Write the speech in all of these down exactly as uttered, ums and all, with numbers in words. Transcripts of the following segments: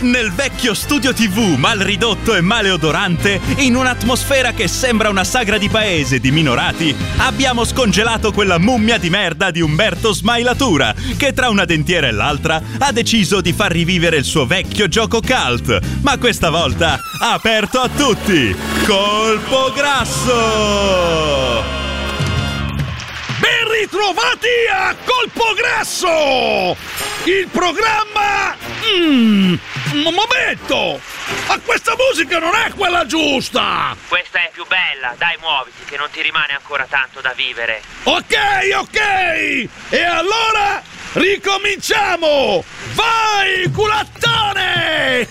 Nel vecchio studio tivù mal ridotto e maleodorante, in un'atmosfera che sembra una sagra di paese di minorati, abbiamo scongelato quella mummia di merda di Umberto Smailatura, che tra una dentiera e l'altra ha deciso di far rivivere il suo vecchio gioco cult, ma questa volta aperto a tutti. Colpo Grasso! Ben ritrovati a Colpo Grasso! Il programma... Mmm... Un momento! Ma questa musica non è quella giusta! Questa è più bella, dai muoviti che non ti rimane ancora tanto da vivere. Ok, ok! E allora ricominciamo! Vai, culattone!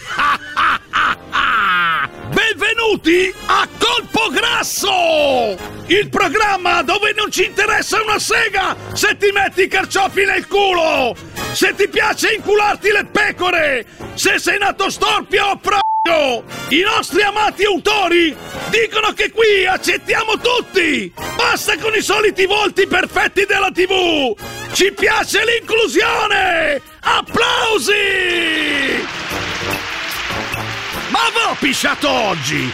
Benvenuti a Colpo Grasso! Il programma dove non ci interessa una sega se ti metti i carciofi nel culo! Se ti piace incularti le pecore! Se sei nato storpio o pro***o! I nostri amati autori dicono che qui accettiamo tutti! Basta con i soliti volti perfetti della tivù! Ci piace l'inclusione! Applausi! Ma avevo pisciato oggi!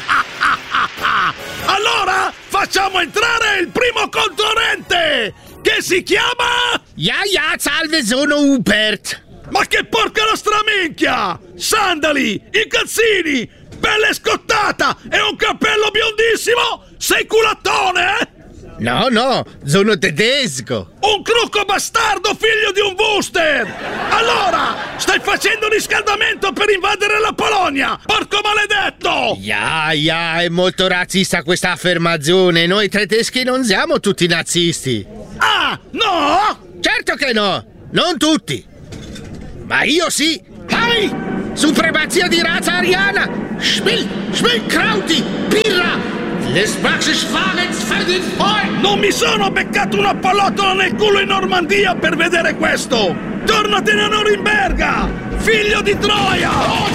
Allora facciamo entrare il primo concorrente! Che si chiama... Ja, ja, salve, sono Hubert! Ma che porca nostra minchia! Sandali, i calzini, pelle scottata e un cappello biondissimo! Sei culattone, eh? No, no, sono tedesco! Un crucco bastardo figlio di un Wooster! Allora, stai facendo riscaldamento per invadere la Polonia! Porco maledetto! Ja, ja, è molto razzista questa affermazione. Noi tedeschi non siamo tutti nazisti. Ah, no? Certo che no! Non tutti! Ma io sì! Hai! Supremazia di razza ariana! Spiel, Spielkrauti, Pirra! Les Praxis Fahrens für den Freund! Non mi sono beccato una pallottola nel culo in Normandia per vedere questo! Tornatene a Norimberga! Figlio di Troia! Oh,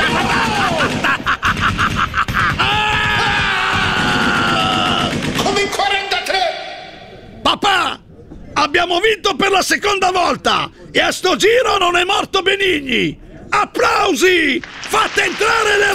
ah! Come in quarantatré! Papà! Abbiamo vinto per la seconda volta! E a sto giro non è morto Benigni! Applausi! Fate entrare le